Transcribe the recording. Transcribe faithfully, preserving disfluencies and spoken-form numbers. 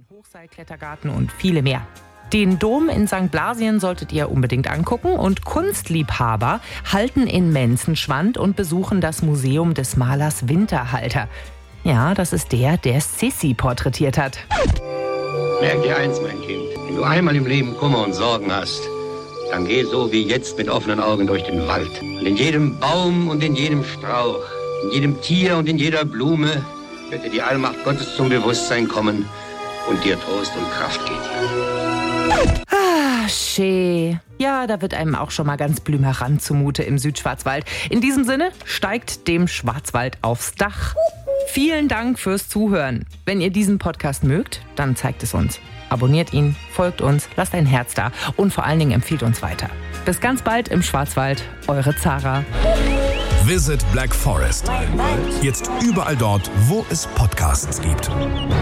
Hochseilklettergarten und viele mehr. Den Dom in Sankt Blasien solltet ihr unbedingt angucken und Kunstliebhaber halten in Menzenschwand und besuchen das Museum des Malers Winterhalter. Ja, das ist der, der Sissi porträtiert hat. Merk dir eins, mein Kind. Wenn du einmal im Leben Kummer und Sorgen hast, dann geh so wie jetzt mit offenen Augen durch den Wald. Und in jedem Baum und in jedem Strauch, in jedem Tier und in jeder Blume wird dir die Allmacht Gottes zum Bewusstsein kommen und dir Trost und Kraft geben. Ah, schön. Ja, da wird einem auch schon mal ganz blümerant zumute im Südschwarzwald. In diesem Sinne, steigt dem Schwarzwald aufs Dach. Vielen Dank fürs Zuhören. Wenn ihr diesen Podcast mögt, dann zeigt es uns. Abonniert ihn, folgt uns, lasst ein Herz da und vor allen Dingen empfiehlt uns weiter. Bis ganz bald im Schwarzwald, eure Zara. Visit Black Forest. Jetzt überall dort, wo es Podcasts gibt.